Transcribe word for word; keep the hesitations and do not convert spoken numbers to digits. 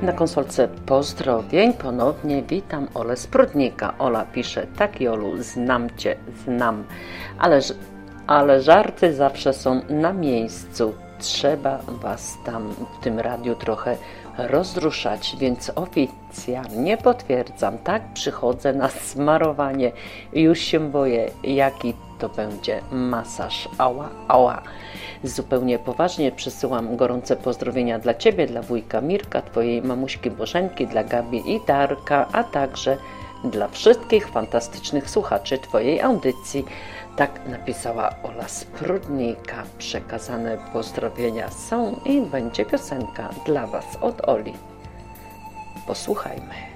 Na konsolce pozdrowień ponownie witam Olę z Prudnika. Ola pisze: tak, Jolu, znam Cię, znam, ale, ale żarty zawsze są na miejscu. Trzeba Was tam w tym radiu trochę rozruszać, więc oficjalnie potwierdzam, tak, przychodzę na smarowanie. Już się boję, jaki to będzie masaż. Ała, ała. Zupełnie poważnie przesyłam gorące pozdrowienia dla Ciebie, dla wujka Mirka, Twojej mamuśki Bożenki, dla Gabi i Darka, a także dla wszystkich fantastycznych słuchaczy Twojej audycji. Tak napisała Ola z Prudnika. Przekazane pozdrowienia są i będzie piosenka dla Was od Oli. Posłuchajmy.